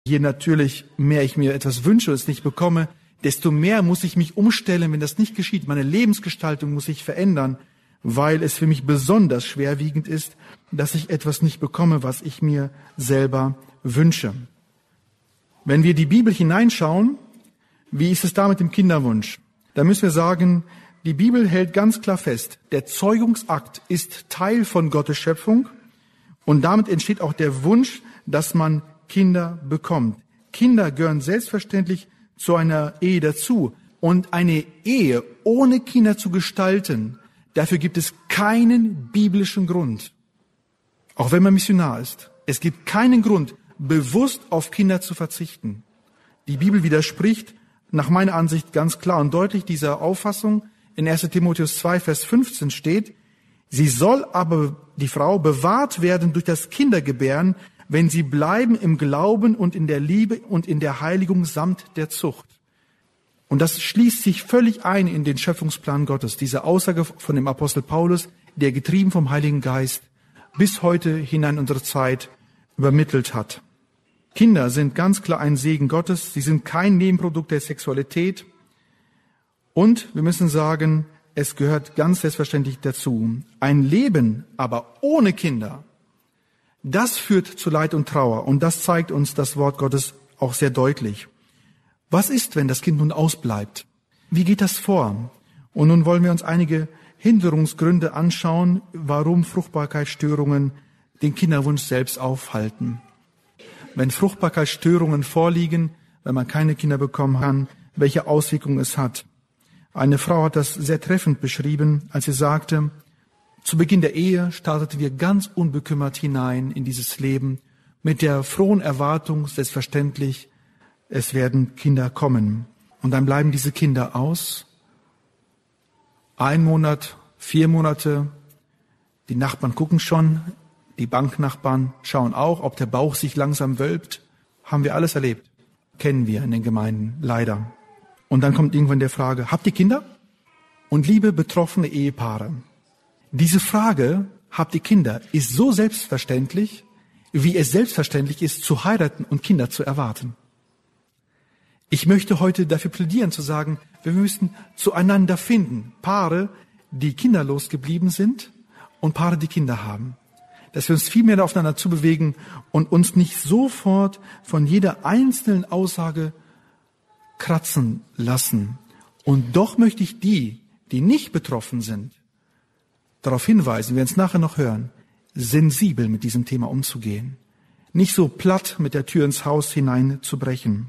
Je natürlich mehr ich mir etwas wünsche und es nicht bekomme, desto mehr muss ich mich umstellen, wenn das nicht geschieht. Meine Lebensgestaltung muss sich verändern, weil es für mich besonders schwerwiegend ist, dass ich etwas nicht bekomme, was ich mir selber wünsche. Wenn wir die Bibel hineinschauen, wie ist es da mit dem Kinderwunsch? Da müssen wir sagen, die Bibel hält ganz klar fest, der Zeugungsakt ist Teil von Gottes Schöpfung und damit entsteht auch der Wunsch, dass man Kinder bekommt. Kinder gehören selbstverständlich zu einer Ehe dazu. Und eine Ehe ohne Kinder zu gestalten, dafür gibt es keinen biblischen Grund. Auch wenn man Missionar ist. Es gibt keinen Grund, bewusst auf Kinder zu verzichten. Die Bibel widerspricht nach meiner Ansicht ganz klar und deutlich dieser Auffassung. In 1. Timotheus 2, Vers 15 steht, sie soll aber, die Frau, bewahrt werden durch das Kindergebären, wenn sie bleiben im Glauben und in der Liebe und in der Heiligung samt der Zucht. Und das schließt sich völlig ein in den Schöpfungsplan Gottes. Diese Aussage von dem Apostel Paulus, der getrieben vom Heiligen Geist bis heute hinein in unsere Zeit übermittelt hat. Kinder sind ganz klar ein Segen Gottes. Sie sind kein Nebenprodukt der Sexualität. Und wir müssen sagen, es gehört ganz selbstverständlich dazu. Ein Leben aber ohne Kinder, das führt zu Leid und Trauer. Und das zeigt uns das Wort Gottes auch sehr deutlich. Was ist, wenn das Kind nun ausbleibt? Wie geht das vor? Und nun wollen wir uns einige Hinderungsgründe anschauen, warum Fruchtbarkeitsstörungen den Kinderwunsch selbst aufhalten. Wenn Fruchtbarkeitsstörungen vorliegen, wenn man keine Kinder bekommen kann, welche Auswirkungen es hat. Eine Frau hat das sehr treffend beschrieben, als sie sagte, zu Beginn der Ehe starteten wir ganz unbekümmert hinein in dieses Leben mit der frohen Erwartung, selbstverständlich, es werden Kinder kommen. Und dann bleiben diese Kinder aus. 1 Monat, 4 Monate, die Nachbarn gucken schon, die Banknachbarn schauen auch, ob der Bauch sich langsam wölbt. Haben wir alles erlebt. Kennen wir in den Gemeinden, leider. Und dann kommt irgendwann der Frage, habt ihr Kinder? Und liebe betroffene Ehepaare, diese Frage, habt ihr Kinder, ist so selbstverständlich, wie es selbstverständlich ist, zu heiraten und Kinder zu erwarten. Ich möchte heute dafür plädieren, zu sagen, wir müssen zueinander finden. Paare, die kinderlos geblieben sind und Paare, die Kinder haben. Dass wir uns viel mehr aufeinander zubewegen und uns nicht sofort von jeder einzelnen Aussage kratzen lassen. Und doch möchte ich die nicht betroffen sind, darauf hinweisen, wir werden es nachher noch hören, sensibel mit diesem Thema umzugehen. Nicht so platt mit der Tür ins Haus hineinzubrechen.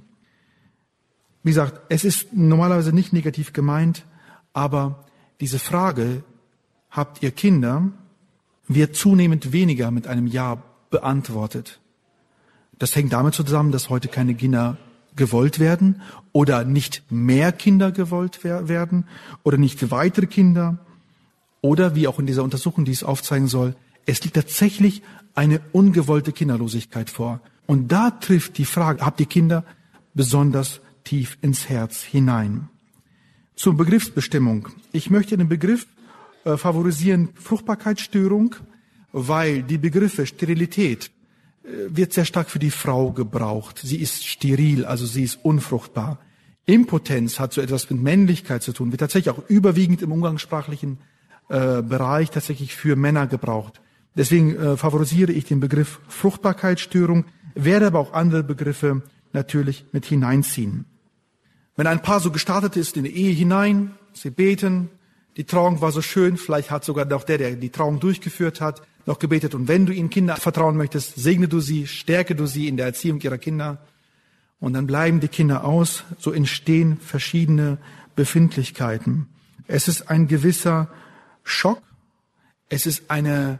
Wie gesagt, es ist normalerweise nicht negativ gemeint, aber diese Frage, habt ihr Kinder, wird zunehmend weniger mit einem Ja beantwortet. Das hängt damit zusammen, dass heute keine Kinder gewollt werden oder nicht mehr Kinder gewollt werden oder nicht weitere Kinder oder wie auch in dieser Untersuchung, die es aufzeigen soll, es liegt tatsächlich eine ungewollte Kinderlosigkeit vor. Und da trifft die Frage, habt ihr Kinder, besonders tief ins Herz hinein. Zur Begriffsbestimmung. Ich möchte den Begriff favorisieren Fruchtbarkeitsstörung, weil die Begriffe Sterilität wird sehr stark für die Frau gebraucht. Sie ist steril, also sie ist unfruchtbar. Impotenz hat so etwas mit Männlichkeit zu tun, wird tatsächlich auch überwiegend im umgangssprachlichen Bereich tatsächlich für Männer gebraucht. Deswegen favorisiere ich den Begriff Fruchtbarkeitsstörung, werde aber auch andere Begriffe natürlich mit hineinziehen. Wenn ein Paar so gestartet ist in die Ehe hinein, sie beten, die Trauung war so schön, vielleicht hat sogar noch der die Trauung durchgeführt hat, noch gebetet. Und wenn du ihnen Kinder vertrauen möchtest, segne du sie, stärke du sie in der Erziehung ihrer Kinder. Und dann bleiben die Kinder aus, so entstehen verschiedene Befindlichkeiten. Es ist ein gewisser Schock, es ist eine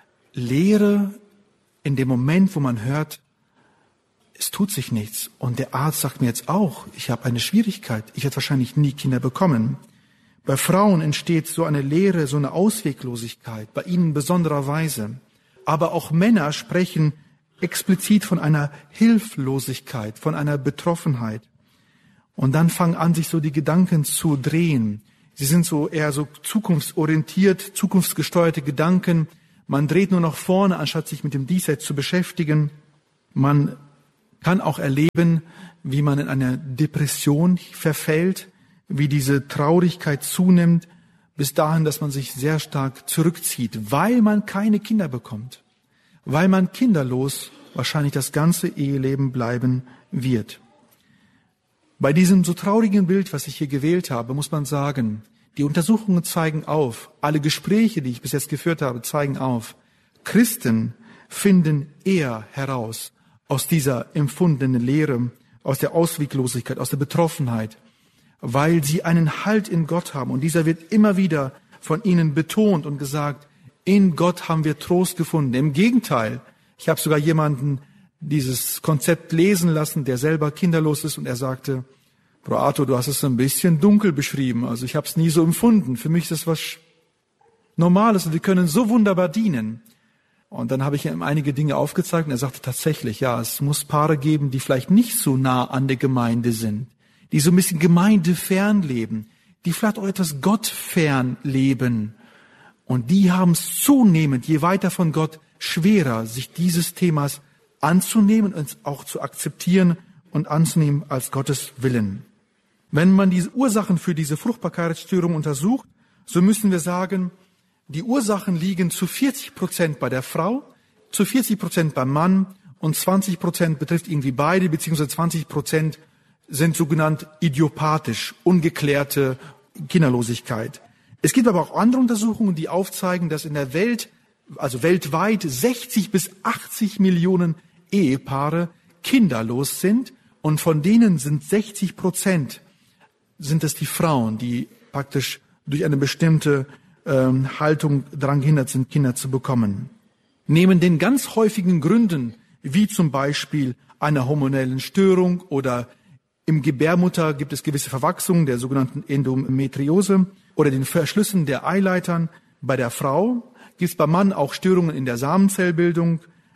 Leere in dem Moment, wo man hört, es tut sich nichts. Und der Arzt sagt mir jetzt auch, ich habe eine Schwierigkeit, ich werde wahrscheinlich nie Kinder bekommen. Bei Frauen entsteht so eine Leere, so eine Ausweglosigkeit, bei ihnen in besonderer Weise. Aber auch Männer sprechen explizit von einer Hilflosigkeit, von einer Betroffenheit. Und dann fangen an, sich so die Gedanken zu drehen. Sie sind so eher so zukunftsorientiert, zukunftsgesteuerte Gedanken. Man dreht nur nach vorne, anstatt sich mit dem Diesseits zu beschäftigen. Man kann auch erleben, wie man in eine Depression verfällt, wie diese Traurigkeit zunimmt, bis dahin, dass man sich sehr stark zurückzieht, weil man keine Kinder bekommt, weil man kinderlos wahrscheinlich das ganze Eheleben bleiben wird. Bei diesem so traurigen Bild, was ich hier gewählt habe, muss man sagen, die Untersuchungen zeigen auf, alle Gespräche, die ich bis jetzt geführt habe, zeigen auf, Christen finden eher heraus aus dieser empfundenen Leere, aus der Ausweglosigkeit, aus der Betroffenheit, weil sie einen Halt in Gott haben. Und dieser wird immer wieder von ihnen betont und gesagt, in Gott haben wir Trost gefunden. Im Gegenteil, ich habe sogar jemanden dieses Konzept lesen lassen, der selber kinderlos ist, und er sagte, Bro Arthur, du hast es ein bisschen dunkel beschrieben, also ich habe es nie so empfunden. Für mich ist das was Normales und wir können so wunderbar dienen. Und dann habe ich ihm einige Dinge aufgezeigt und er sagte tatsächlich, ja, es muss Paare geben, die vielleicht nicht so nah an der Gemeinde sind, die so ein bisschen gemeindefern leben, die vielleicht auch etwas gottfern leben. Und die haben es zunehmend, je weiter von Gott, schwerer, sich dieses Themas anzunehmen und auch zu akzeptieren und anzunehmen als Gottes Willen. Wenn man die Ursachen für diese Fruchtbarkeitsstörung untersucht, so müssen wir sagen, die Ursachen liegen zu 40% bei der Frau, zu 40% beim Mann und 20% betrifft irgendwie beide, beziehungsweise 20% sind sogenannt idiopathisch, ungeklärte Kinderlosigkeit. Es gibt aber auch andere Untersuchungen, die aufzeigen, dass in der Welt, also weltweit, 60 bis 80 Millionen Ehepaare kinderlos sind und von denen sind 60% sind es die Frauen, die praktisch durch eine bestimmte Haltung daran gehindert sind, Kinder zu bekommen. Neben den ganz häufigen Gründen, wie zum Beispiel einer hormonellen Störung oder im Gebärmutter gibt es gewisse Verwachsungen der sogenannten Endometriose oder den Verschlüssen der Eileitern. Bei der Frau gibt es beim Mann auch Störungen in der Samenzellbildung.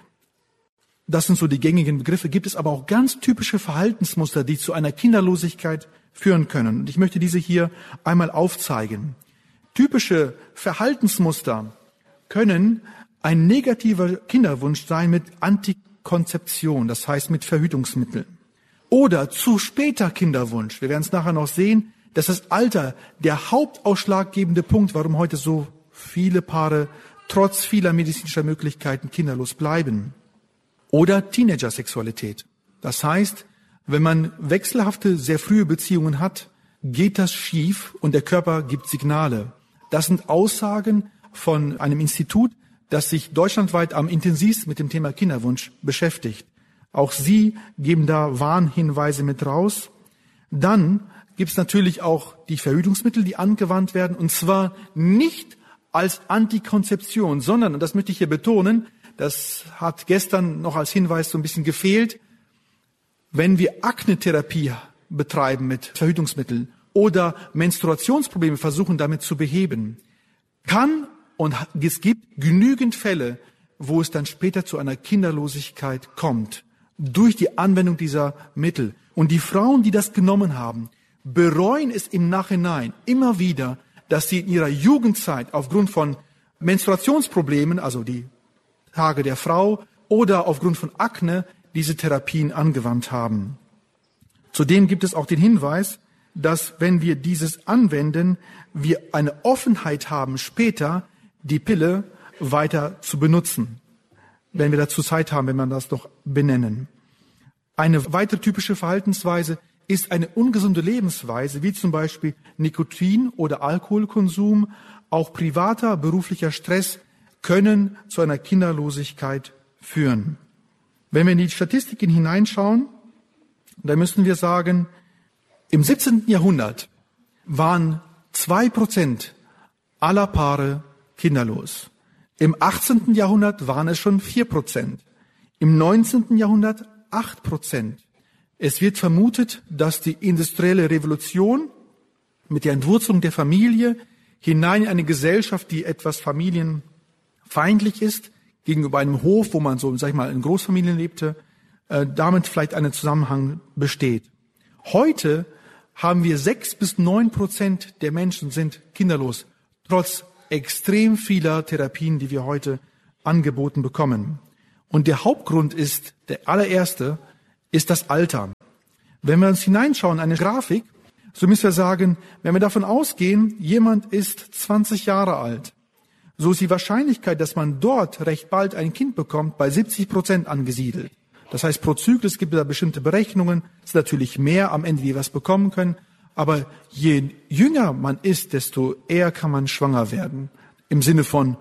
Das sind so die gängigen Begriffe. Gibt es aber auch ganz typische Verhaltensmuster, die zu einer Kinderlosigkeit führen können. Und ich möchte diese hier einmal aufzeigen. Typische Verhaltensmuster können ein negativer Kinderwunsch sein mit Antikonzeption, das heißt mit Verhütungsmitteln. Oder zu später Kinderwunsch. Wir werden es nachher noch sehen, dass das Alter der hauptausschlaggebende Punkt, warum heute so viele Paare trotz vieler medizinischer Möglichkeiten kinderlos bleiben. Oder Teenager-Sexualität. Das heißt, wenn man wechselhafte, sehr frühe Beziehungen hat, geht das schief und der Körper gibt Signale. Das sind Aussagen von einem Institut, das sich deutschlandweit am intensivsten mit dem Thema Kinderwunsch beschäftigt. Auch sie geben da Warnhinweise mit raus. Dann gibt es natürlich auch die Verhütungsmittel, die angewandt werden, und zwar nicht als Antikonzeption, sondern, und das möchte ich hier betonen, das hat gestern noch als Hinweis so ein bisschen gefehlt, wenn wir Akne-Therapie betreiben mit Verhütungsmitteln oder Menstruationsprobleme versuchen damit zu beheben, und es gibt genügend Fälle, wo es dann später zu einer Kinderlosigkeit kommt, durch die Anwendung dieser Mittel. Und die Frauen, die das genommen haben, bereuen es im Nachhinein immer wieder, dass sie in ihrer Jugendzeit aufgrund von Menstruationsproblemen, also die Tage der Frau, oder aufgrund von Akne diese Therapien angewandt haben. Zudem gibt es auch den Hinweis, dass wenn wir dieses anwenden, wir eine Offenheit haben, später die Pille weiter zu benutzen, wenn wir dazu Zeit haben, wenn man das noch benennen. Eine weitere typische Verhaltensweise ist eine ungesunde Lebensweise, wie zum Beispiel Nikotin- oder Alkoholkonsum. Auch privater, beruflicher Stress können zu einer Kinderlosigkeit führen. Wenn wir in die Statistiken hineinschauen, dann müssen wir sagen, im 17. Jahrhundert waren 2% aller Paare kinderlos. Im 18. Jahrhundert waren es schon 4%. Im 19. Jahrhundert 8%. Es wird vermutet, dass die industrielle Revolution mit der Entwurzelung der Familie hinein in eine Gesellschaft, die etwas familienfeindlich ist, gegenüber einem Hof, wo man so, sag ich mal, in Großfamilien lebte, damit vielleicht ein Zusammenhang besteht. Heute haben wir 6-9% der Menschen sind kinderlos, trotz extrem vieler Therapien, die wir heute angeboten bekommen. Und der Hauptgrund ist, der allererste, ist das Alter. Wenn wir uns hineinschauen in eine Grafik, so müssen wir sagen, wenn wir davon ausgehen, jemand ist 20 Jahre alt, so ist die Wahrscheinlichkeit, dass man dort recht bald ein Kind bekommt, bei 70% angesiedelt. Das heißt, pro Zyklus gibt es da bestimmte Berechnungen. Es ist natürlich mehr am Ende, die was bekommen können. Aber je jünger man ist, desto eher kann man schwanger werden. Im Sinne von,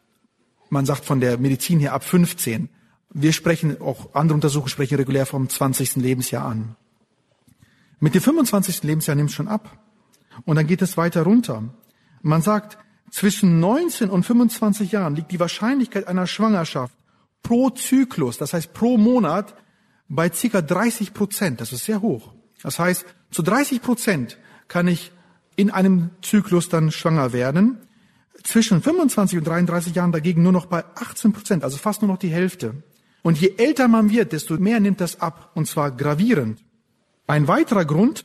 man sagt von der Medizin her ab 15. Wir sprechen, auch andere Untersuchungen sprechen regulär vom 20. Lebensjahr an. Mit dem 25. Lebensjahr nimmt es schon ab. Und dann geht es weiter runter. Man sagt, zwischen 19 und 25 Jahren liegt die Wahrscheinlichkeit einer Schwangerschaft pro Zyklus, das heißt pro Monat, bei ca. 30%. Das ist sehr hoch. Das heißt, zu 30% kann ich in einem Zyklus dann schwanger werden. Zwischen 25 und 33 Jahren dagegen nur noch bei 18%, also fast nur noch die Hälfte. Und je älter man wird, desto mehr nimmt das ab, und zwar gravierend. Ein weiterer Grund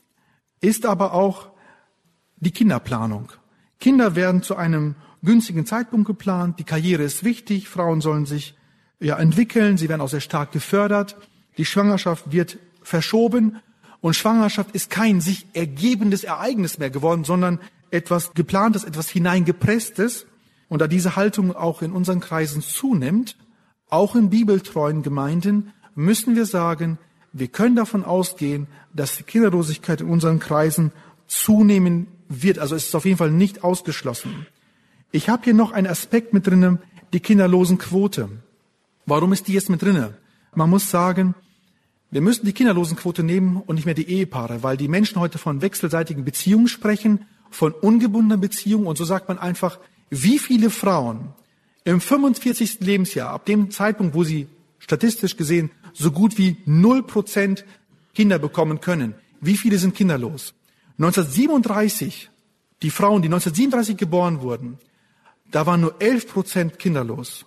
ist aber auch die Kinderplanung. Kinder werden zu einem günstigen Zeitpunkt geplant, die Karriere ist wichtig, Frauen sollen sich entwickeln, sie werden auch sehr stark gefördert, die Schwangerschaft wird verschoben und Schwangerschaft ist kein sich ergebendes Ereignis mehr geworden, sondern etwas Geplantes, etwas Hineingepresstes. Und da diese Haltung auch in unseren Kreisen zunimmt, auch in bibeltreuen Gemeinden, müssen wir sagen, wir können davon ausgehen, dass die Kinderlosigkeit in unseren Kreisen zunehmen wird. Also es ist auf jeden Fall nicht ausgeschlossen. Ich habe hier noch einen Aspekt mit drinne, die Kinderlosenquote. Warum ist die jetzt mit drinne? Man muss sagen, wir müssen die Kinderlosenquote nehmen und nicht mehr die Ehepaare, weil die Menschen heute von wechselseitigen Beziehungen sprechen, von ungebundener Beziehung. Und so sagt man einfach, wie viele Frauen im 45. Lebensjahr, ab dem Zeitpunkt, wo sie statistisch gesehen so gut wie 0% Kinder bekommen können, wie viele sind kinderlos? 1937, die Frauen, die 1937 geboren wurden, da waren nur 11% kinderlos.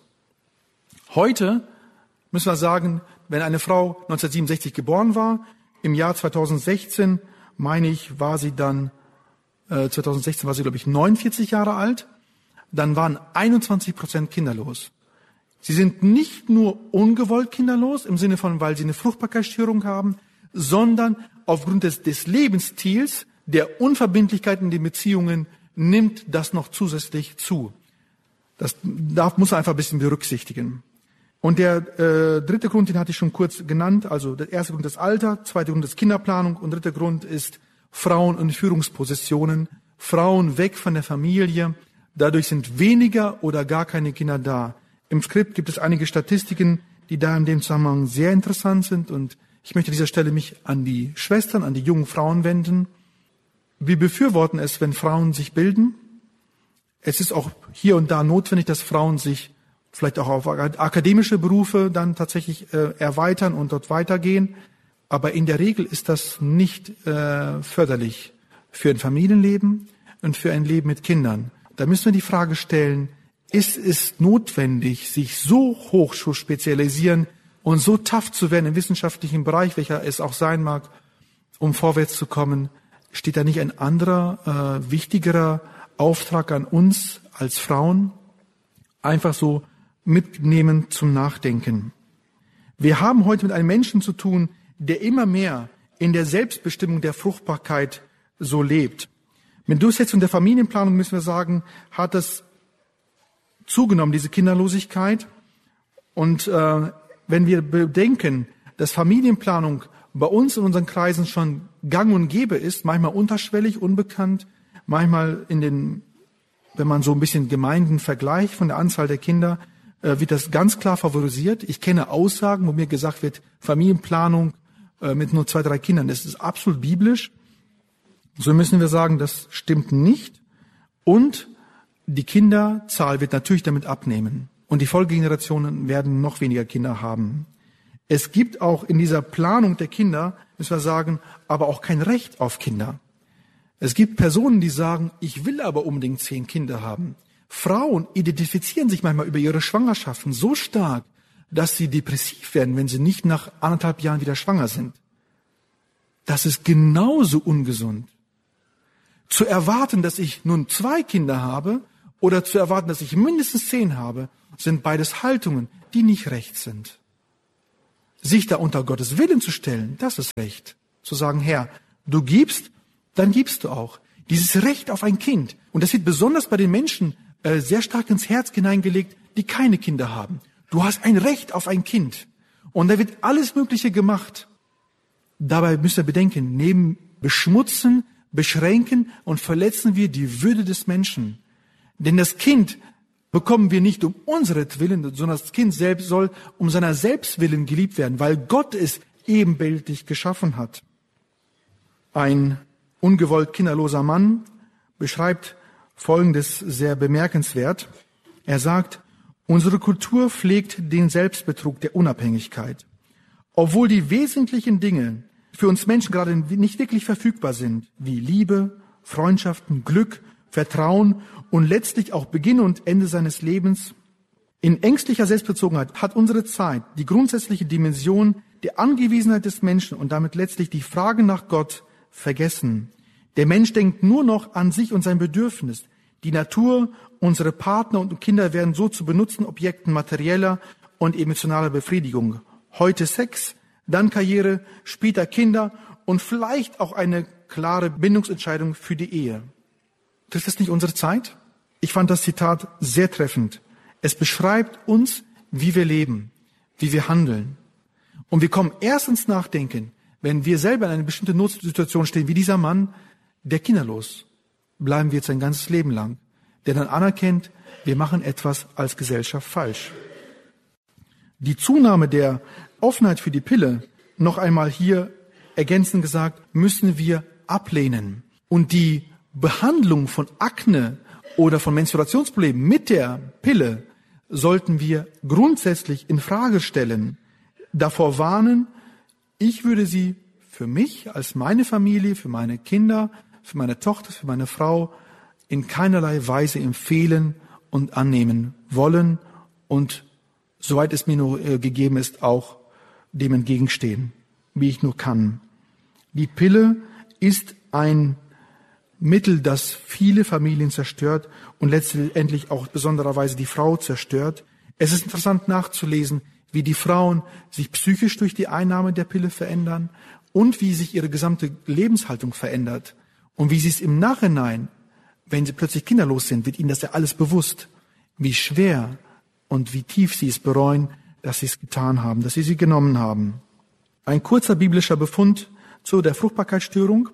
Heute müssen wir sagen, wenn eine Frau 1967 geboren war, im Jahr 2016, meine ich, war sie dann, 2016 war sie, glaube ich, 49 Jahre alt, dann waren 21% kinderlos. Sie sind nicht nur ungewollt kinderlos, im Sinne von, weil sie eine Fruchtbarkeitsstörung haben, sondern aufgrund des Lebensstils, der Unverbindlichkeit in den Beziehungen, nimmt das noch zusätzlich zu. Das muss man einfach ein bisschen berücksichtigen. Und der dritte Grund, den hatte ich schon kurz genannt, also der erste Grund ist Alter, zweiter Grund ist Kinderplanung und dritter Grund ist Frauen in Führungspositionen, Frauen weg von der Familie, dadurch sind weniger oder gar keine Kinder da. Im Skript gibt es einige Statistiken, die da in dem Zusammenhang sehr interessant sind und ich möchte an dieser Stelle mich an die Schwestern, an die jungen Frauen wenden. Wir befürworten es, wenn Frauen sich bilden. Es ist auch hier und da notwendig, dass Frauen sich vielleicht auch auf akademische Berufe dann tatsächlich erweitern und dort weitergehen. Aber in der Regel ist das nicht förderlich für ein Familienleben und für ein Leben mit Kindern. Da müssen wir die Frage stellen, ist es notwendig, sich so hoch zu spezialisieren und so tough zu werden im wissenschaftlichen Bereich, welcher es auch sein mag, um vorwärts zu kommen? Steht da nicht ein anderer, wichtigerer Auftrag an uns als Frauen? Einfach so mitnehmen zum Nachdenken. Wir haben heute mit einem Menschen zu tun, der immer mehr in der Selbstbestimmung der Fruchtbarkeit so lebt. Mit Durchsetzung der Familienplanung müssen wir sagen, hat es zugenommen, diese Kinderlosigkeit. Und wenn wir bedenken, dass Familienplanung bei uns in unseren Kreisen schon gang und gäbe ist, manchmal unterschwellig, unbekannt, manchmal wenn man so ein bisschen Gemeinden vergleicht von der Anzahl der Kinder, wird das ganz klar favorisiert. Ich kenne Aussagen, wo mir gesagt wird, Familienplanung mit nur 2, 3 Kindern, das ist absolut biblisch. So müssen wir sagen, das stimmt nicht. Und die Kinderzahl wird natürlich damit abnehmen. Und die Folgegenerationen werden noch weniger Kinder haben. Es gibt auch in dieser Planung der Kinder, müssen wir sagen, aber auch kein Recht auf Kinder. Es gibt Personen, die sagen, ich will aber unbedingt 10 Kinder haben. Frauen identifizieren sich manchmal über ihre Schwangerschaften so stark, dass sie depressiv werden, wenn sie nicht nach 1,5 Jahren wieder schwanger sind. Das ist genauso ungesund. Zu erwarten, dass ich nun 2 Kinder habe oder zu erwarten, dass ich mindestens 10 habe, sind beides Haltungen, die nicht recht sind. sich da unter Gottes Willen zu stellen, das ist Recht. Zu sagen, Herr, du gibst, dann gibst du auch. Dieses Recht auf ein Kind. Und das wird besonders bei den Menschen sehr stark ins Herz hineingelegt, die keine Kinder haben. Du hast ein Recht auf ein Kind. Und da wird alles Mögliche gemacht. Dabei müssen wir bedenken, neben Beschmutzen, Beschränken und verletzen wir die Würde des Menschen. Denn das Kind bekommen wir nicht um unseretwillen, sondern das Kind selbst soll um seiner Selbstwillen geliebt werden, weil Gott es ebenbildlich geschaffen hat. Ein ungewollt kinderloser Mann beschreibt Folgendes sehr bemerkenswert. Er sagt, unsere Kultur pflegt den Selbstbetrug der Unabhängigkeit. Obwohl die wesentlichen Dinge für uns Menschen gerade nicht wirklich verfügbar sind, wie Liebe, Freundschaften, Glück, Vertrauen und letztlich auch Beginn und Ende seines Lebens. In ängstlicher Selbstbezogenheit hat unsere Zeit die grundsätzliche Dimension der Angewiesenheit des Menschen und damit letztlich die Frage nach Gott vergessen. Der Mensch denkt nur noch an sich und sein Bedürfnis. Die Natur, unsere Partner und Kinder werden so zu benutzten Objekten materieller und emotionaler Befriedigung. Heute Sex, dann Karriere, später Kinder und vielleicht auch eine klare Bindungsentscheidung für die Ehe. Trifft das nicht unsere Zeit? Ich fand das Zitat sehr treffend. Es beschreibt uns, wie wir leben, wie wir handeln. Und wir kommen erst ins Nachdenken, wenn wir selber in einer bestimmten Notsituation stehen, wie dieser Mann, der kinderlos bleiben wird sein ganzes Leben lang, der dann anerkennt, wir machen etwas als Gesellschaft falsch. Die Zunahme der Offenheit für die Pille, noch einmal hier ergänzend gesagt, müssen wir ablehnen. Und die Behandlung von Akne oder von Menstruationsproblemen mit der Pille sollten wir grundsätzlich in Frage stellen, davor warnen, ich würde sie für mich, als meine Familie, für meine Kinder, für meine Tochter, für meine Frau in keinerlei Weise empfehlen und annehmen wollen und soweit es mir nur gegeben ist, auch dem entgegenstehen, wie ich nur kann. Die Pille ist ein Mittel, das viele Familien zerstört und letztendlich auch besondererweise die Frau zerstört. Es ist interessant nachzulesen, wie die Frauen sich psychisch durch die Einnahme der Pille verändern und wie sich ihre gesamte Lebenshaltung verändert. Und wie sie es im Nachhinein, wenn sie plötzlich kinderlos sind, wird ihnen das ja alles bewusst, wie schwer und wie tief sie es bereuen, dass sie es getan haben, dass sie sie genommen haben. Ein kurzer biblischer Befund zu der Fruchtbarkeitsstörung.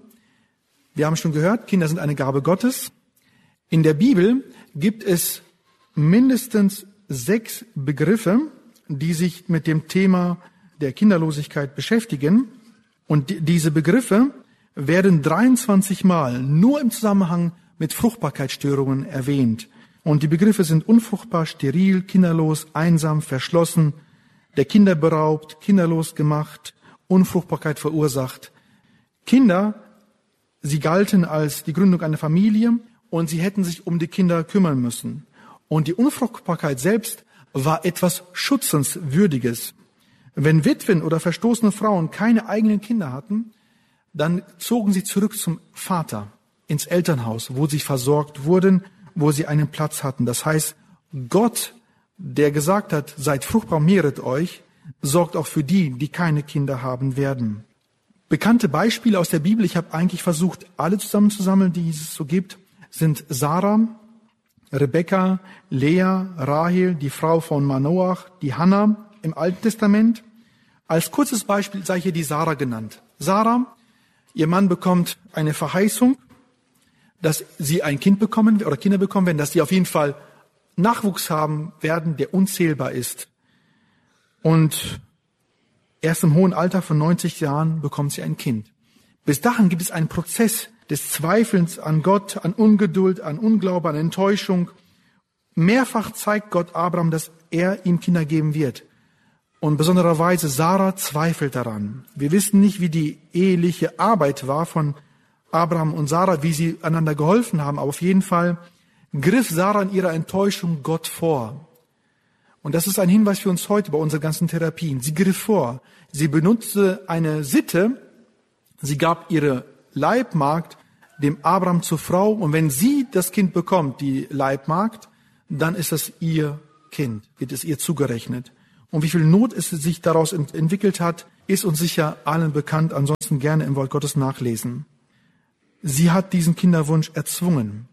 Wir haben schon gehört, Kinder sind eine Gabe Gottes. In der Bibel gibt es mindestens 6 Begriffe, die sich mit dem Thema der Kinderlosigkeit beschäftigen. Und diese Begriffe werden 23 Mal nur im Zusammenhang mit Fruchtbarkeitsstörungen erwähnt. Und die Begriffe sind unfruchtbar, steril, kinderlos, einsam, verschlossen, der Kinder beraubt, kinderlos gemacht, Unfruchtbarkeit verursacht. Kinder, sie galten als die Gründung einer Familie und sie hätten sich um die Kinder kümmern müssen. Und die Unfruchtbarkeit selbst war etwas Schutzenswürdiges. Wenn Witwen oder verstoßene Frauen keine eigenen Kinder hatten, dann zogen sie zurück zum Vater, ins Elternhaus, wo sie versorgt wurden, wo sie einen Platz hatten. Das heißt, Gott, der gesagt hat, seid fruchtbar, mehret euch, sorgt auch für die, die keine Kinder haben werden. Bekannte Beispiele aus der Bibel, ich habe eigentlich versucht, alle zusammenzusammeln, die es so gibt, sind Sarah, Rebekka, Lea, Rahel, die Frau von Manoach, die Hannah im Alten Testament. Als kurzes Beispiel sei hier die Sarah genannt. Sarah, ihr Mann bekommt eine Verheißung, dass sie ein Kind bekommen oder Kinder bekommen werden, dass sie auf jeden Fall Nachwuchs haben werden, der unzählbar ist. Und erst im hohen Alter von 90 Jahren bekommt sie ein Kind. Bis dahin gibt es einen Prozess des Zweifelns an Gott, an Ungeduld, an Unglaube, an Enttäuschung. Mehrfach zeigt Gott Abraham, dass er ihm Kinder geben wird. Und besondererweise Sarah zweifelt daran. Wir wissen nicht, wie die eheliche Arbeit war von Abraham und Sarah, wie sie einander geholfen haben. Aber auf jeden Fall griff Sarah in ihrer Enttäuschung Gott vor. Und das ist ein Hinweis für uns heute bei unseren ganzen Therapien. Sie griff vor. Sie benutzte eine Sitte. Sie gab ihre Leibmagd dem Abraham zur Frau. Und wenn sie das Kind bekommt, die Leibmagd, dann ist das ihr Kind, wird es ihr zugerechnet. Und wie viel Not es sich daraus entwickelt hat, ist uns sicher allen bekannt. Ansonsten gerne im Wort Gottes nachlesen. Sie hat diesen Kinderwunsch erzwungen.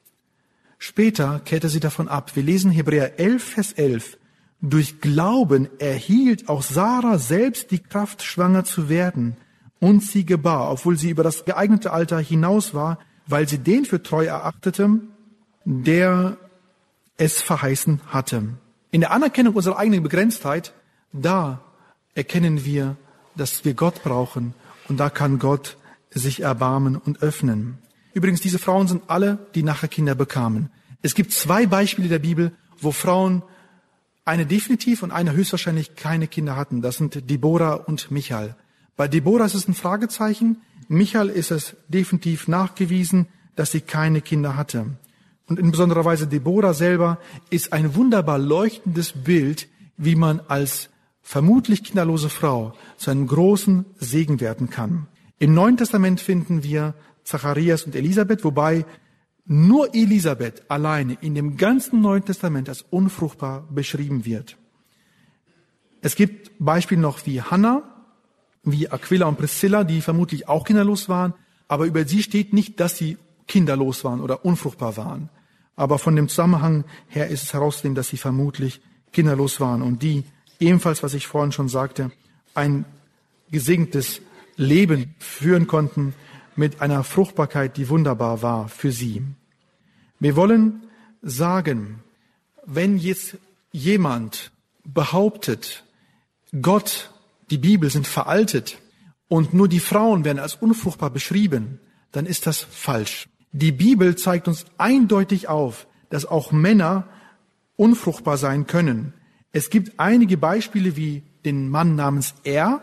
Später kehrte sie davon ab. Wir lesen Hebräer 11, Vers 11. Durch Glauben erhielt auch Sarah selbst die Kraft, schwanger zu werden. Und sie gebar, obwohl sie über das geeignete Alter hinaus war, weil sie den für treu erachtete, der es verheißen hatte. In der Anerkennung unserer eigenen Begrenztheit, da erkennen wir, dass wir Gott brauchen. Und da kann Gott sich erbarmen und öffnen. Übrigens, diese Frauen sind alle, die nachher Kinder bekamen. Es gibt 2 Beispiele der Bibel, wo Frauen eine definitiv und eine höchstwahrscheinlich keine Kinder hatten. Das sind Deborah und Michal. Bei Deborah ist es ein Fragezeichen. Michal ist es definitiv nachgewiesen, dass sie keine Kinder hatte. Und in besonderer Weise Deborah selber ist ein wunderbar leuchtendes Bild, wie man als vermutlich kinderlose Frau zu einem großen Segen werden kann. Im Neuen Testament finden wir Zacharias und Elisabeth, wobei nur Elisabeth alleine in dem ganzen Neuen Testament als unfruchtbar beschrieben wird. Es gibt Beispiele noch wie Hannah, wie Aquila und Priscilla, die vermutlich auch kinderlos waren, aber über sie steht nicht, dass sie kinderlos waren oder unfruchtbar waren. Aber von dem Zusammenhang her ist es herauszunehmen, dass sie vermutlich kinderlos waren und die ebenfalls, was ich vorhin schon sagte, ein gesegnetes Leben führen konnten mit einer Fruchtbarkeit, die wunderbar war für sie. Wir wollen sagen, wenn jetzt jemand behauptet, Gott, die Bibel sind veraltet und nur die Frauen werden als unfruchtbar beschrieben, dann ist das falsch. Die Bibel zeigt uns eindeutig auf, dass auch Männer unfruchtbar sein können. Es gibt einige Beispiele wie den Mann namens Er,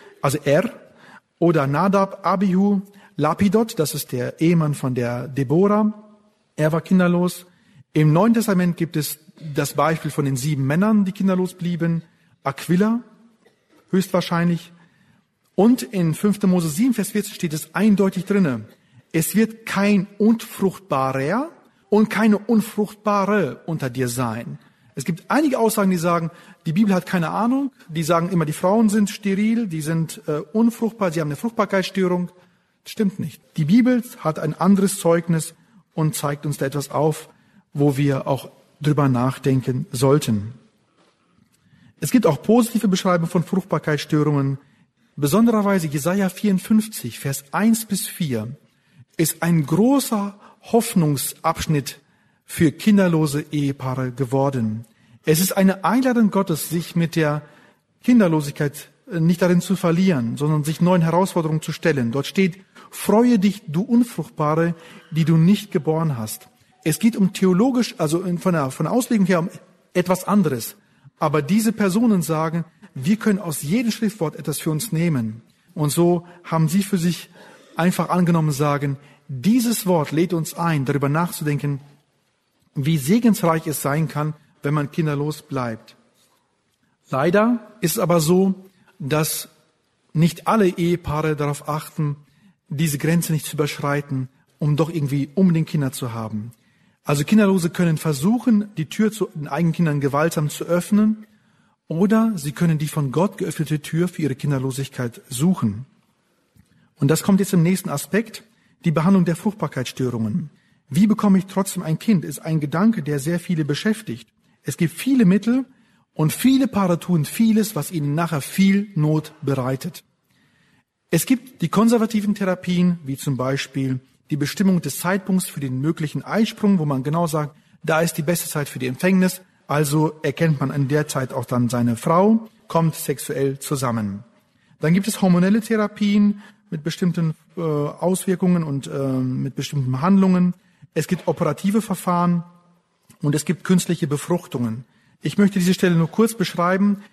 oder Nadab, Abihu, Lapidot, das ist der Ehemann von der Deborah. Er war kinderlos. Im Neuen Testament gibt es das Beispiel von den 7 Männern, die kinderlos blieben. Aquila, höchstwahrscheinlich. Und in 5. Mose 7, Vers 14 steht es eindeutig drinne. Es wird kein Unfruchtbarer und keine Unfruchtbare unter dir sein. Es gibt einige Aussagen, die sagen, die Bibel hat keine Ahnung. Die sagen immer, die Frauen sind steril, die sind unfruchtbar, sie haben eine Fruchtbarkeitsstörung. Das stimmt nicht. Die Bibel hat ein anderes Zeugnis und zeigt uns da etwas auf, wo wir auch drüber nachdenken sollten. Es gibt auch positive Beschreibungen von Fruchtbarkeitsstörungen. Besondererweise Jesaja 54, Vers 1 bis 4 ist ein großer Hoffnungsabschnitt für kinderlose Ehepaare geworden. Es ist eine Einladung Gottes, sich mit der Kinderlosigkeit nicht darin zu verlieren, sondern sich neuen Herausforderungen zu stellen. Dort steht, freue dich, du Unfruchtbare, die du nicht geboren hast. Es geht um theologisch, also von der Auslegung her um etwas anderes. Aber diese Personen sagen, wir können aus jedem Schriftwort etwas für uns nehmen. Und so haben sie für sich einfach angenommen, sagen, dieses Wort lädt uns ein, darüber nachzudenken, wie segensreich es sein kann, wenn man kinderlos bleibt. Leider ist es aber so, dass nicht alle Ehepaare darauf achten, diese Grenze nicht zu überschreiten, um doch irgendwie unbedingt Kinder zu haben. Also Kinderlose können versuchen, die Tür zu den eigenen Kindern gewaltsam zu öffnen, oder sie können die von Gott geöffnete Tür für ihre Kinderlosigkeit suchen. Und das kommt jetzt im nächsten Aspekt, die Behandlung der Fruchtbarkeitsstörungen. Wie bekomme ich trotzdem ein Kind, ist ein Gedanke, der sehr viele beschäftigt. Es gibt viele Mittel und viele Paare tun vieles, was ihnen nachher viel Not bereitet. Es gibt die konservativen Therapien, wie zum Beispiel die Bestimmung des Zeitpunkts für den möglichen Eisprung, wo man genau sagt, da ist die beste Zeit für die Empfängnis, also erkennt man in der Zeit auch dann seine Frau, kommt sexuell zusammen. Dann gibt es hormonelle Therapien mit bestimmten Auswirkungen und mit bestimmten Handlungen. Es gibt operative Verfahren und es gibt künstliche Befruchtungen. Ich möchte diese Stelle nur kurz beschreiben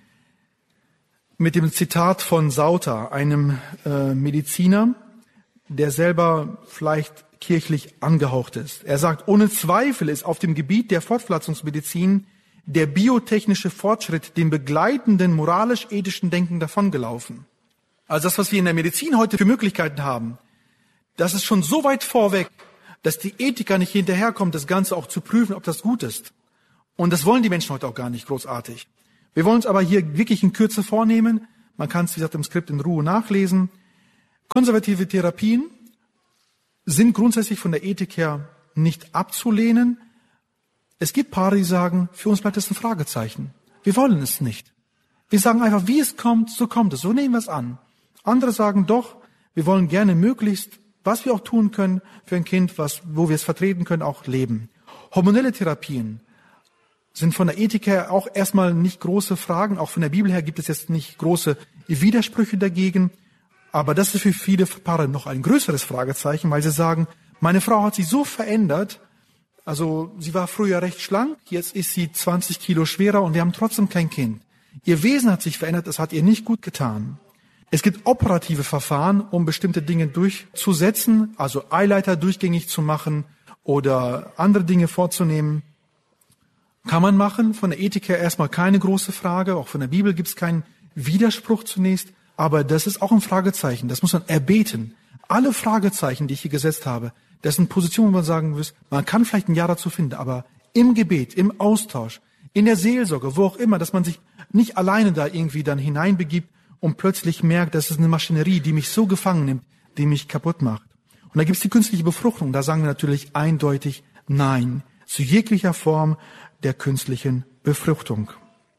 mit dem Zitat von Sauter, einem Mediziner, der selber vielleicht kirchlich angehaucht ist. Er sagt, ohne Zweifel ist auf dem Gebiet der Fortpflanzungsmedizin der biotechnische Fortschritt dem begleitenden moralisch-ethischen Denken davongelaufen. Also das, was wir in der Medizin heute für Möglichkeiten haben, das ist schon so weit vorweg, dass die Ethiker nicht hinterherkommt, das Ganze auch zu prüfen, ob das gut ist. Und das wollen die Menschen heute auch gar nicht großartig. Wir wollen uns aber hier wirklich in Kürze vornehmen. Man kann es, wie gesagt, im Skript in Ruhe nachlesen. Konservative Therapien sind grundsätzlich von der Ethik her nicht abzulehnen. Es gibt Paare, die sagen, für uns bleibt es ein Fragezeichen. Wir wollen es nicht. Wir sagen einfach, wie es kommt, so kommt es. So nehmen wir es an. Andere sagen doch, wir wollen gerne möglichst, was wir auch tun können für ein Kind, wo wir es vertreten können, auch leben. Hormonelle Therapien sind von der Ethik her auch erstmal nicht große Fragen. Auch von der Bibel her gibt es jetzt nicht große Widersprüche dagegen. Aber das ist für viele Paare noch ein größeres Fragezeichen, weil sie sagen, meine Frau hat sich so verändert. Also sie war früher recht schlank, jetzt ist sie 20 Kilo schwerer und wir haben trotzdem kein Kind. Ihr Wesen hat sich verändert, das hat ihr nicht gut getan. Es gibt operative Verfahren, um bestimmte Dinge durchzusetzen, also Eileiter durchgängig zu machen oder andere Dinge vorzunehmen. Kann man machen, von der Ethik her erstmal keine große Frage, auch von der Bibel gibt es keinen Widerspruch zunächst, aber das ist auch ein Fragezeichen, das muss man erbeten. Alle Fragezeichen, die ich hier gesetzt habe, das sind Positionen, wo man sagen muss, man kann vielleicht ein Ja dazu finden, aber im Gebet, im Austausch, in der Seelsorge, wo auch immer, dass man sich nicht alleine da irgendwie dann hineinbegibt und plötzlich merkt, das ist eine Maschinerie, die mich so gefangen nimmt, die mich kaputt macht. Und da gibt es die künstliche Befruchtung, da sagen wir natürlich eindeutig Nein zu jeglicher Form der künstlichen Befruchtung.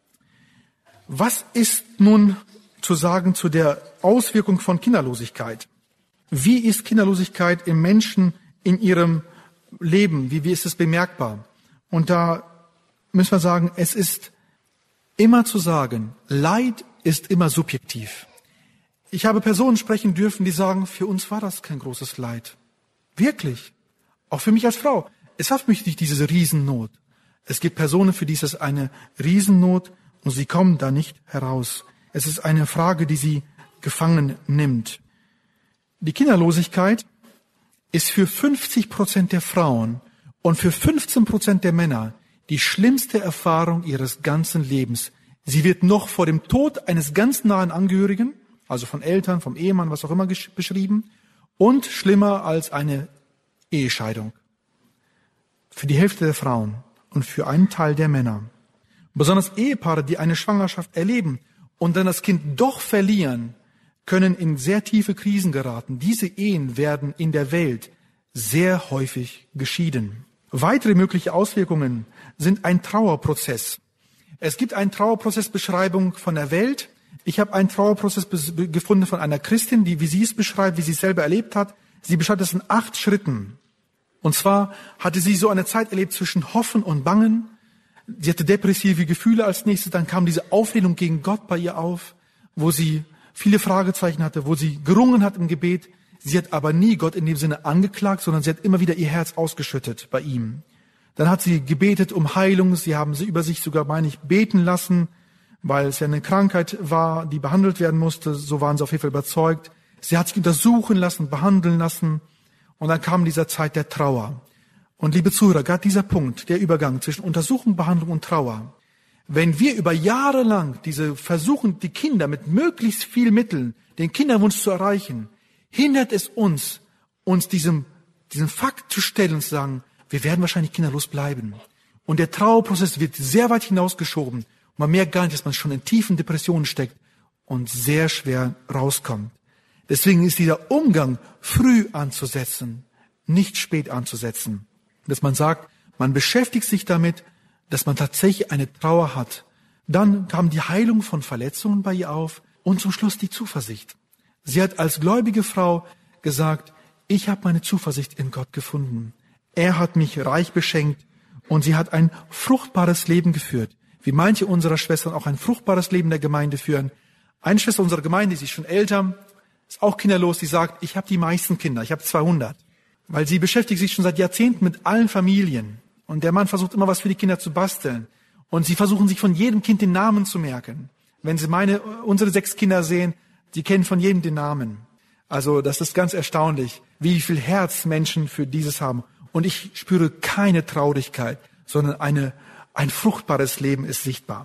Was ist nun zu sagen zu der Auswirkung von Kinderlosigkeit? Wie ist Kinderlosigkeit im Menschen in ihrem Leben? Wie ist es bemerkbar? Und da müssen wir sagen, es ist immer zu sagen, Leid ist immer subjektiv. Ich habe Personen sprechen dürfen, die sagen, für uns war das kein großes Leid. Wirklich. Auch für mich als Frau. Es war für mich nicht diese Riesennot. Es gibt Personen, für die ist es eine Riesennot und sie kommen da nicht heraus. Es ist eine Frage, die sie gefangen nimmt. Die Kinderlosigkeit ist für 50% der Frauen und für 15% der Männer die schlimmste Erfahrung ihres ganzen Lebens. Sie wird noch vor dem Tod eines ganz nahen Angehörigen, also von Eltern, vom Ehemann, was auch immer beschrieben, und schlimmer als eine Ehescheidung. Für die Hälfte der Frauen und für einen Teil der Männer. Besonders Ehepaare, die eine Schwangerschaft erleben und dann das Kind doch verlieren, können in sehr tiefe Krisen geraten. Diese Ehen werden in der Welt sehr häufig geschieden. Weitere mögliche Auswirkungen sind ein Trauerprozess. Es gibt eine Trauerprozessbeschreibung von der Welt. Ich habe einen Trauerprozess gefunden von einer Christin, die, wie sie es beschreibt, wie sie es selber erlebt hat. Sie beschreibt es in 8 Schritten. Und zwar hatte sie so eine Zeit erlebt zwischen Hoffen und Bangen. Sie hatte depressive Gefühle als nächstes. Dann kam diese Auflehnung gegen Gott bei ihr auf, wo sie viele Fragezeichen hatte, wo sie gerungen hat im Gebet. Sie hat aber nie Gott in dem Sinne angeklagt, sondern sie hat immer wieder ihr Herz ausgeschüttet bei ihm. Dann hat sie gebetet um Heilung. Sie haben sie über sich sogar, meine ich, beten lassen, weil es ja eine Krankheit war, die behandelt werden musste. So waren sie auf jeden Fall überzeugt. Sie hat sich untersuchen lassen, behandeln lassen. Und dann kam dieser Zeit der Trauer. Und liebe Zuhörer, gerade dieser Punkt, der Übergang zwischen Untersuchung, Behandlung und Trauer. Wenn wir über Jahre lang versuchen, die Kinder mit möglichst viel Mitteln, den Kinderwunsch zu erreichen, hindert es uns diesen Fakt zu stellen und zu sagen, wir werden wahrscheinlich kinderlos bleiben. Und der Trauerprozess wird sehr weit hinausgeschoben. Und man merkt gar nicht, dass man schon in tiefen Depressionen steckt und sehr schwer rauskommt. Deswegen ist dieser Umgang früh anzusetzen, nicht spät anzusetzen. Dass man sagt, man beschäftigt sich damit, dass man tatsächlich eine Trauer hat. Dann kam die Heilung von Verletzungen bei ihr auf und zum Schluss die Zuversicht. Sie hat als gläubige Frau gesagt, ich habe meine Zuversicht in Gott gefunden. Er hat mich reich beschenkt und sie hat ein fruchtbares Leben geführt. Wie manche unserer Schwestern auch ein fruchtbares Leben der Gemeinde führen. Eine Schwester unserer Gemeinde, sie ist schon älter, ist auch kinderlos, die sagt, ich habe die meisten Kinder, ich habe 200. Weil sie beschäftigt sich schon seit Jahrzehnten mit allen Familien. Und der Mann versucht immer was für die Kinder zu basteln. Und sie versuchen sich von jedem Kind den Namen zu merken. Wenn Sie unsere 6 Kinder sehen, sie kennen von jedem den Namen. Also das ist ganz erstaunlich, wie viel Herz Menschen für dieses haben. Und ich spüre keine Traurigkeit, sondern ein fruchtbares Leben ist sichtbar.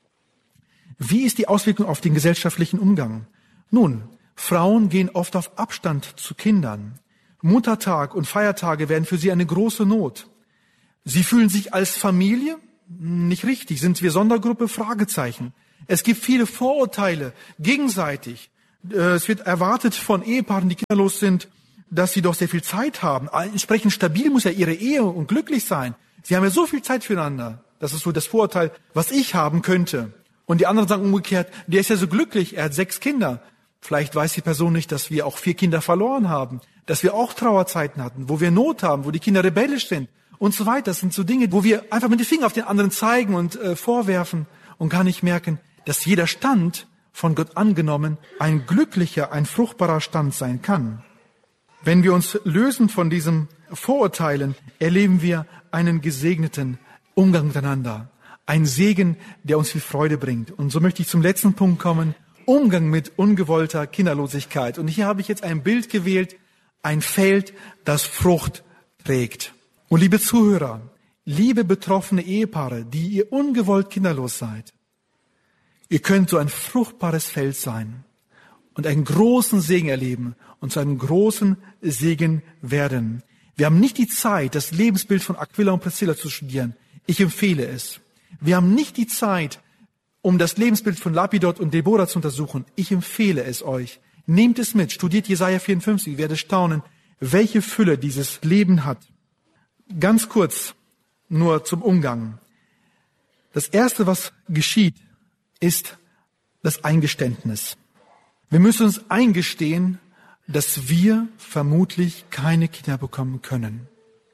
Wie ist die Auswirkung auf den gesellschaftlichen Umgang? Nun, Frauen gehen oft auf Abstand zu Kindern. Muttertag und Feiertage werden für sie eine große Not. Sie fühlen sich als Familie, Nicht richtig. Sind wir Sondergruppe? Fragezeichen. Es gibt viele Vorurteile gegenseitig. Es wird erwartet von Ehepaaren, die kinderlos sind, dass sie doch sehr viel Zeit haben. Entsprechend stabil muss ja ihre Ehe und glücklich sein. Sie haben ja so viel Zeit füreinander. Das ist so das Vorurteil, was ich haben könnte. Und die anderen sagen umgekehrt, der ist ja so glücklich, er hat 6 Kinder. Vielleicht weiß die Person nicht, dass wir auch 4 Kinder verloren haben, dass wir auch Trauerzeiten hatten, wo wir Not haben, wo die Kinder rebellisch sind und so weiter. Das sind so Dinge, wo wir einfach mit den Fingern auf den anderen zeigen und vorwerfen und gar nicht merken, dass jeder Stand von Gott angenommen ein glücklicher, ein fruchtbarer Stand sein kann. Wenn wir uns lösen von diesen Vorurteilen, erleben wir einen gesegneten Umgang miteinander. Ein Segen, der uns viel Freude bringt. Und so möchte ich zum letzten Punkt kommen. Umgang mit ungewollter Kinderlosigkeit. Und hier habe ich jetzt ein Bild gewählt. Ein Feld, das Frucht trägt. Und liebe Zuhörer, liebe betroffene Ehepaare, die ihr ungewollt kinderlos seid, ihr könnt so ein fruchtbares Feld sein und einen großen Segen erleben und zu einem großen Segen werden. Wir haben nicht die Zeit, das Lebensbild von Aquila und Priscilla zu studieren. Ich empfehle es. Wir haben nicht die Zeit, um das Lebensbild von Lapidot und Deborah zu untersuchen. Ich empfehle es euch. Nehmt es mit, studiert Jesaja 54, ihr werdet staunen, welche Fülle dieses Leben hat. Ganz kurz nur zum Umgang. Das Erste, was geschieht, ist das Eingeständnis. Wir müssen uns eingestehen, dass wir vermutlich keine Kinder bekommen können.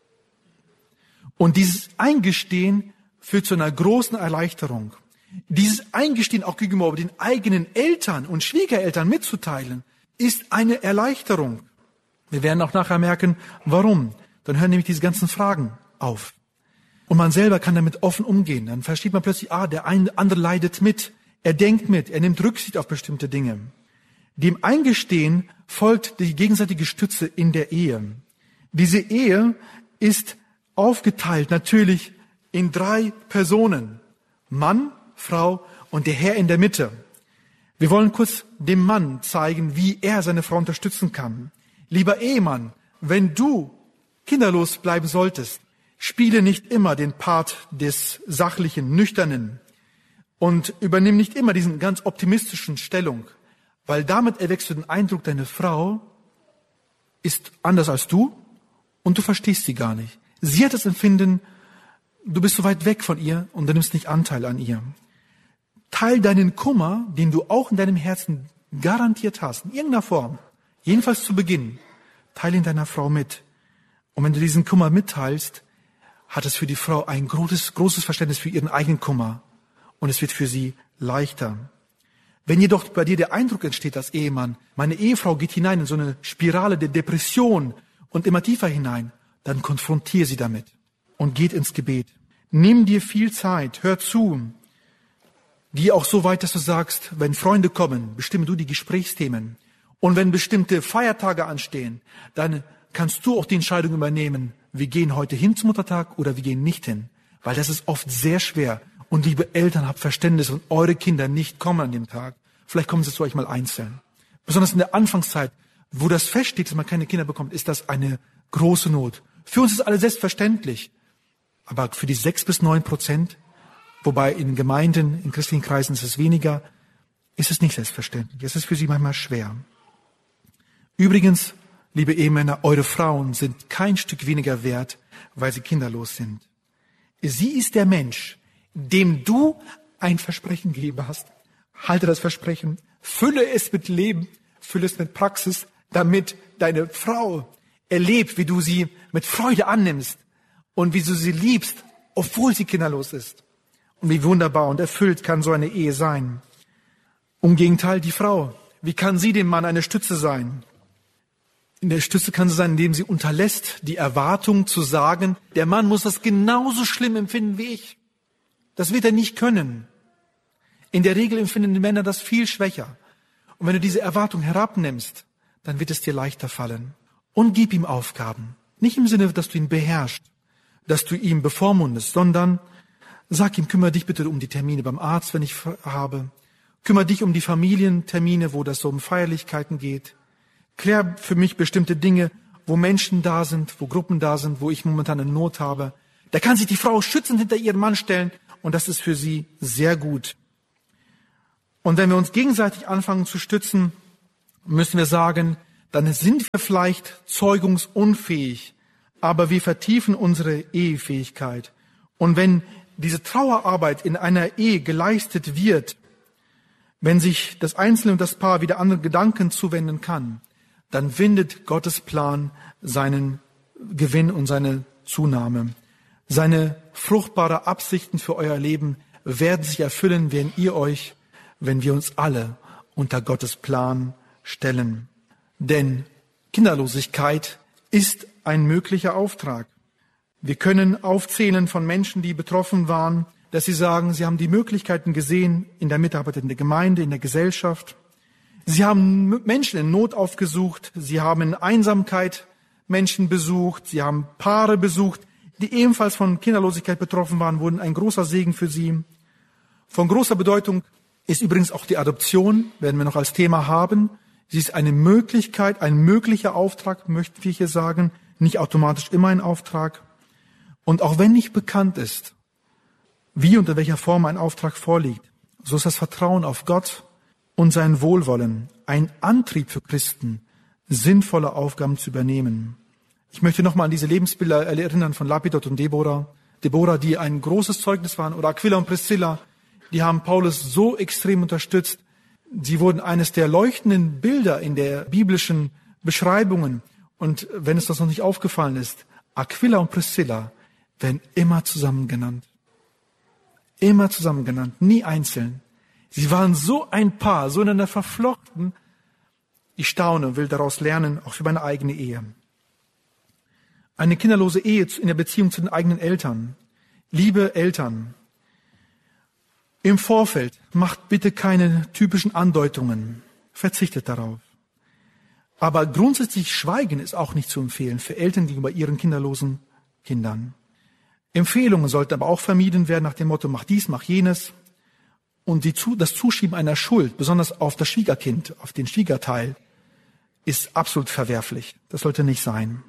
Und dieses Eingestehen führt zu einer großen Erleichterung. Dieses Eingestehen auch gegenüber den eigenen Eltern und Schwiegereltern mitzuteilen, ist eine Erleichterung. Wir werden auch nachher merken, warum. Dann hören nämlich diese ganzen Fragen auf. Und man selber kann damit offen umgehen. Dann versteht man plötzlich, der andere leidet mit. Er denkt mit, er nimmt Rücksicht auf bestimmte Dinge. Dem Eingestehen folgt die gegenseitige Stütze in der Ehe. Diese Ehe ist aufgeteilt natürlich in 3 Personen. Mann, Frau und der Herr in der Mitte. Wir wollen kurz dem Mann zeigen, wie er seine Frau unterstützen kann. Lieber Ehemann, wenn du kinderlos bleiben solltest, spiele nicht immer den Part des sachlichen, nüchternen und übernimm nicht immer diesen ganz optimistischen Stellung, weil damit erweckst du den Eindruck, deine Frau ist anders als du und du verstehst sie gar nicht. Sie hat das Empfinden, du bist so weit weg von ihr und du nimmst nicht Anteil an ihr. Teil deinen Kummer, den du auch in deinem Herzen garantiert hast, in irgendeiner Form, jedenfalls zu Beginn, teile ihn deiner Frau mit. Und wenn du diesen Kummer mitteilst, hat es für die Frau ein großes Verständnis für ihren eigenen Kummer. Und es wird für sie leichter. Wenn jedoch bei dir der Eindruck entsteht als Ehemann, meine Ehefrau geht hinein in so eine Spirale der Depression und immer tiefer hinein, dann konfrontiere sie damit und geht ins Gebet. Nimm dir viel Zeit, hör zu. Geh auch so weit, dass du sagst, wenn Freunde kommen, bestimme du die Gesprächsthemen. Und wenn bestimmte Feiertage anstehen, dann kannst du auch die Entscheidung übernehmen, wir gehen heute hin zum Muttertag oder wir gehen nicht hin. Weil das ist oft sehr schwer. Und liebe Eltern, habt Verständnis, wenn eure Kinder nicht kommen an dem Tag. Vielleicht kommen sie zu euch mal einzeln. Besonders in der Anfangszeit, wo das feststeht, dass man keine Kinder bekommt, ist das eine große Not. Für uns ist alles selbstverständlich. Aber für die 6-9%, wobei in Gemeinden, in christlichen Kreisen ist es weniger, ist es nicht selbstverständlich. Es ist für sie manchmal schwer. Übrigens, liebe Ehemänner, eure Frauen sind kein Stück weniger wert, weil sie kinderlos sind. Sie ist der Mensch, dem du ein Versprechen gegeben hast. Halte das Versprechen, fülle es mit Leben, fülle es mit Praxis, damit deine Frau erlebt, wie du sie mit Freude annimmst und wie du sie liebst, obwohl sie kinderlos ist. Und wie wunderbar und erfüllt kann so eine Ehe sein. Im Gegenteil, die Frau, wie kann sie dem Mann eine Stütze sein? In der Stütze kann sie sein, indem sie unterlässt, die Erwartung zu sagen, der Mann muss das genauso schlimm empfinden wie ich. Das wird er nicht können. In der Regel empfinden die Männer das viel schwächer. Und wenn du diese Erwartung herabnimmst, dann wird es dir leichter fallen. Und gib ihm Aufgaben. Nicht im Sinne, dass du ihn beherrschst, dass du ihn bevormundest, sondern sag ihm, kümmere dich bitte um die Termine beim Arzt, wenn ich habe. Kümmere dich um die Familientermine, wo das so um Feierlichkeiten geht. Klär für mich bestimmte Dinge, wo Menschen da sind, wo Gruppen da sind, wo ich momentan eine Not habe. Da kann sich die Frau schützend hinter ihren Mann stellen und das ist für sie sehr gut. Und wenn wir uns gegenseitig anfangen zu stützen, müssen wir sagen, dann sind wir vielleicht zeugungsunfähig, aber wir vertiefen unsere Ehefähigkeit. Und wenn diese Trauerarbeit in einer Ehe geleistet wird, wenn sich das Einzelne und das Paar wieder anderen Gedanken zuwenden kann, dann findet Gottes Plan seinen Gewinn und seine Zunahme. Seine fruchtbare Absichten für euer Leben werden sich erfüllen, wenn wir uns alle unter Gottes Plan stellen. Denn Kinderlosigkeit ist ein möglicher Auftrag. Wir können aufzählen von Menschen, die betroffen waren, dass sie sagen, sie haben die Möglichkeiten gesehen in der Mitarbeit in der Gemeinde, in der Gesellschaft. Sie haben Menschen in Not aufgesucht, sie haben in Einsamkeit Menschen besucht, sie haben Paare besucht, die ebenfalls von Kinderlosigkeit betroffen waren, wurden ein großer Segen für sie. Von großer Bedeutung ist übrigens auch die Adoption, werden wir noch als Thema haben. Sie ist eine Möglichkeit, ein möglicher Auftrag, möchten wir hier sagen, nicht automatisch immer ein Auftrag. Und auch wenn nicht bekannt ist, wie und in welcher Form ein Auftrag vorliegt, so ist das Vertrauen auf Gott und sein Wohlwollen ein Antrieb für Christen, sinnvolle Aufgaben zu übernehmen. Ich möchte nochmal an diese Lebensbilder erinnern von Lapidot und Deborah. Deborah, die ein großes Zeugnis waren, oder Aquila und Priscilla, die haben Paulus so extrem unterstützt. Sie wurden eines der leuchtenden Bilder in der biblischen Beschreibungen. Und wenn es das noch nicht aufgefallen ist, Aquila und Priscilla werden immer zusammen genannt. Immer zusammen genannt, nie einzeln. Sie waren so ein Paar, so ineinander verflochten. Ich staune und will daraus lernen, auch für meine eigene Ehe. Eine kinderlose Ehe in der Beziehung zu den eigenen Eltern. Liebe Eltern, im Vorfeld macht bitte keine typischen Andeutungen. Verzichtet darauf. Aber grundsätzlich Schweigen ist auch nicht zu empfehlen für Eltern gegenüber ihren kinderlosen Kindern. Empfehlungen sollten aber auch vermieden werden nach dem Motto, mach dies, mach jenes. Und das Zuschieben einer Schuld, besonders auf das Schwiegerkind, auf den Schwiegerteil, ist absolut verwerflich. Das sollte nicht sein.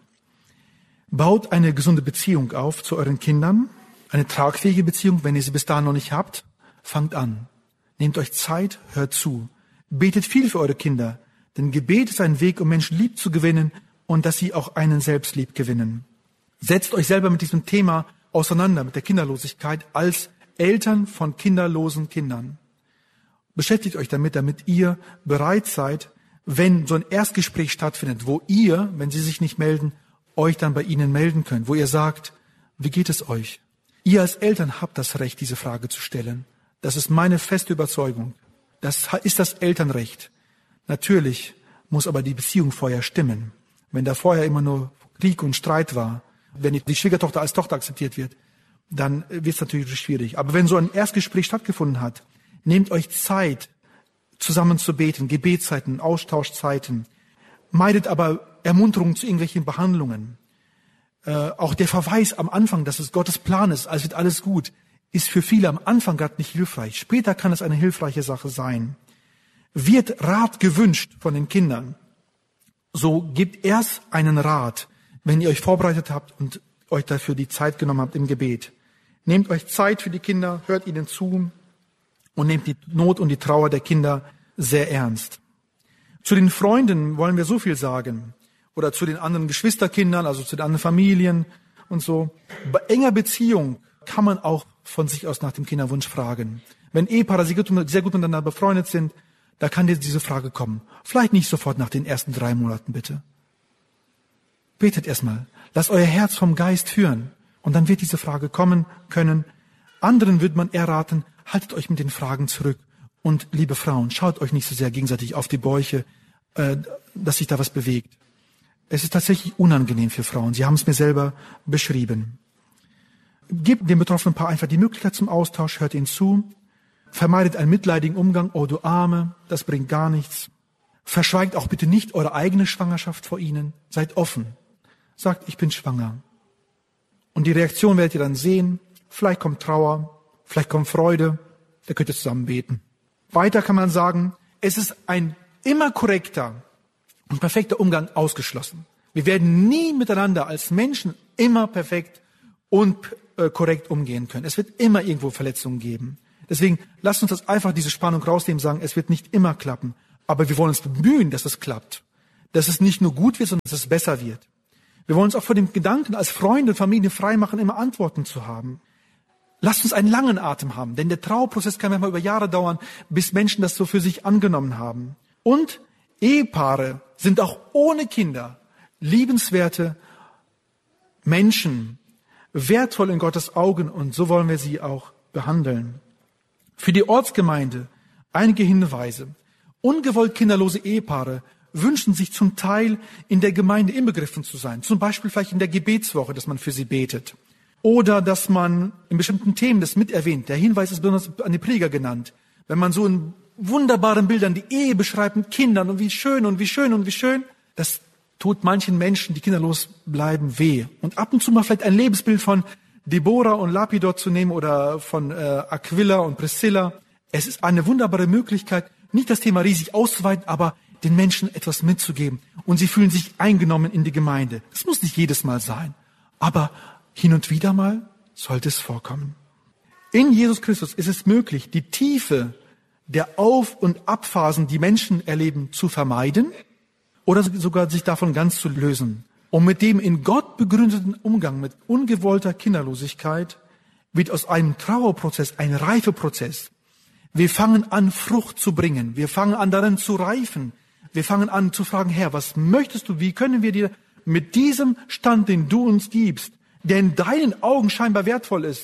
Baut eine gesunde Beziehung auf zu euren Kindern, eine tragfähige Beziehung, wenn ihr sie bis dahin noch nicht habt. Fangt an. Nehmt euch Zeit, hört zu. Betet viel für eure Kinder, denn Gebet ist ein Weg, um Menschen lieb zu gewinnen und dass sie auch einen selbst lieb gewinnen. Setzt euch selber mit diesem Thema auseinander, mit der Kinderlosigkeit als Eltern von kinderlosen Kindern. Beschäftigt euch damit ihr bereit seid, wenn so ein Erstgespräch stattfindet, wo ihr, wenn sie sich nicht melden, euch dann bei ihnen melden könnt, wo ihr sagt, wie geht es euch? Ihr als Eltern habt das Recht, diese Frage zu stellen. Das ist meine feste Überzeugung. Das ist das Elternrecht. Natürlich muss aber die Beziehung vorher stimmen. Wenn da vorher immer nur Krieg und Streit war, wenn die Schwiegertochter als Tochter akzeptiert wird, dann wird es natürlich schwierig. Aber wenn so ein Erstgespräch stattgefunden hat, nehmt euch Zeit, zusammen zu beten, Gebetszeiten, Austauschzeiten. Meidet aber Ermunterungen zu irgendwelchen Behandlungen. Auch der Verweis am Anfang, dass es Gottes Plan ist, also wird alles gut, ist für viele am Anfang gerade nicht hilfreich. Später kann es eine hilfreiche Sache sein. Wird Rat gewünscht von den Kindern, so gebt erst einen Rat, wenn ihr euch vorbereitet habt und euch dafür die Zeit genommen habt im Gebet. Nehmt euch Zeit für die Kinder, hört ihnen zu und nehmt die Not und die Trauer der Kinder sehr ernst. Zu den Freunden wollen wir so viel sagen. Oder zu den anderen Geschwisterkindern, also zu den anderen Familien und so. Bei enger Beziehung kann man auch von sich aus nach dem Kinderwunsch fragen. Wenn Ehepaare sehr gut miteinander befreundet sind, da kann dir diese Frage kommen. Vielleicht nicht sofort nach den ersten 3 Monaten, bitte. Betet erstmal. Lasst euer Herz vom Geist führen. Und dann wird diese Frage kommen können. Anderen wird man eher raten, haltet euch mit den Fragen zurück. Und liebe Frauen, schaut euch nicht so sehr gegenseitig auf die Bäuche, dass sich da was bewegt. Es ist tatsächlich unangenehm für Frauen. Sie haben es mir selber beschrieben. Gebt dem betroffenen Paar einfach die Möglichkeit zum Austausch, hört ihnen zu. Vermeidet einen mitleidigen Umgang. Oh, du Arme, das bringt gar nichts. Verschweigt auch bitte nicht eure eigene Schwangerschaft vor ihnen. Seid offen. Sagt, ich bin schwanger. Und die Reaktion werdet ihr dann sehen. Vielleicht kommt Trauer, vielleicht kommt Freude. Da könnt ihr zusammen beten. Weiter kann man sagen, es ist ein immer korrekter und perfekter Umgang ausgeschlossen. Wir werden nie miteinander als Menschen immer perfekt und korrekt umgehen können. Es wird immer irgendwo Verletzungen geben. Deswegen lasst uns das einfach diese Spannung rausnehmen, sagen, es wird nicht immer klappen. Aber wir wollen uns bemühen, dass es klappt. Dass es nicht nur gut wird, sondern dass es besser wird. Wir wollen uns auch vor dem Gedanken, als Freunde und Familie frei machen, immer Antworten zu haben. Lasst uns einen langen Atem haben, denn der Trauerprozess kann manchmal über Jahre dauern, bis Menschen das so für sich angenommen haben. Und Ehepaare sind auch ohne Kinder liebenswerte Menschen, wertvoll in Gottes Augen, und so wollen wir sie auch behandeln. Für die Ortsgemeinde einige Hinweise. Ungewollt kinderlose Ehepaare wünschen sich zum Teil in der Gemeinde inbegriffen zu sein. Zum Beispiel vielleicht in der Gebetswoche, dass man für sie betet. Oder dass man in bestimmten Themen das mit erwähnt. Der Hinweis ist besonders an die Prediger genannt. Wenn man so in wunderbaren Bildern die Ehe beschreibt mit Kindern und wie schön und wie schön und wie schön, das tut manchen Menschen, die kinderlos bleiben, weh. Und ab und zu mal vielleicht ein Lebensbild von Deborah und Lapidot zu nehmen oder von Aquila und Priscilla. Es ist eine wunderbare Möglichkeit, nicht das Thema riesig auszuweiten, aber den Menschen etwas mitzugeben. Und sie fühlen sich eingenommen in die Gemeinde. Das muss nicht jedes Mal sein, aber hin und wieder mal sollte es vorkommen. In Jesus Christus ist es möglich, die Tiefe der Auf- und Abphasen, die Menschen erleben, zu vermeiden oder sogar sich davon ganz zu lösen. Und mit dem in Gott begründeten Umgang mit ungewollter Kinderlosigkeit wird aus einem Trauerprozess ein Reifeprozess. Wir fangen an, Frucht zu bringen. Wir fangen an, darin zu reifen. Wir fangen an zu fragen, Herr, was möchtest du? Wie können wir dir mit diesem Stand, den du uns gibst, der in deinen Augen scheinbar wertvoll ist,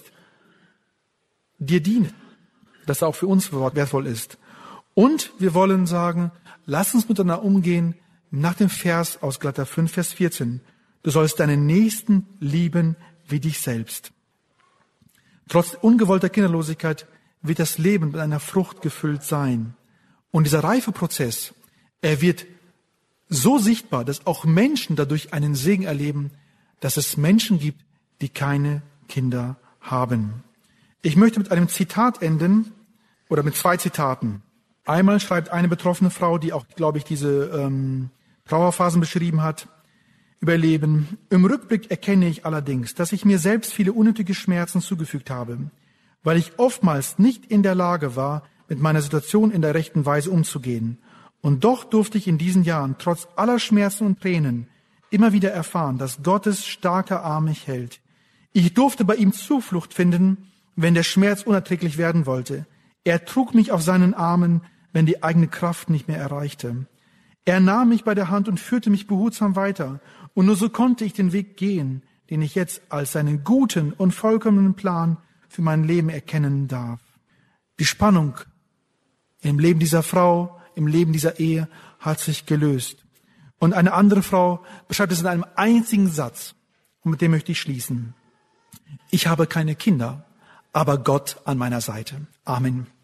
dir dienen, dass er auch für uns wertvoll ist. Und wir wollen sagen, lass uns miteinander umgehen nach dem Vers aus Galater 5, Vers 14. Du sollst deinen Nächsten lieben wie dich selbst. Trotz ungewollter Kinderlosigkeit wird das Leben mit einer Frucht gefüllt sein. Und dieser Reifeprozess, er wird so sichtbar, dass auch Menschen dadurch einen Segen erleben, dass es Menschen gibt, die keine Kinder haben. Ich möchte mit einem Zitat enden, oder mit 2 Zitaten. Einmal schreibt eine betroffene Frau, die auch, glaube ich, diese Trauerphasen beschrieben hat, über ihr Leben. Im Rückblick erkenne ich allerdings, dass ich mir selbst viele unnötige Schmerzen zugefügt habe, weil ich oftmals nicht in der Lage war, mit meiner Situation in der rechten Weise umzugehen. Und doch durfte ich in diesen Jahren, trotz aller Schmerzen und Tränen, immer wieder erfahren, dass Gottes starker Arm mich hält. Ich durfte bei ihm Zuflucht finden, wenn der Schmerz unerträglich werden wollte. Er trug mich auf seinen Armen, wenn die eigene Kraft nicht mehr erreichte. Er nahm mich bei der Hand und führte mich behutsam weiter. Und nur so konnte ich den Weg gehen, den ich jetzt als seinen guten und vollkommenen Plan für mein Leben erkennen darf. Die Spannung im Leben dieser Frau, im Leben dieser Ehe hat sich gelöst. Und eine andere Frau beschreibt es in einem einzigen Satz. Und mit dem möchte ich schließen. Ich habe keine Kinder, aber Gott an meiner Seite. Amen.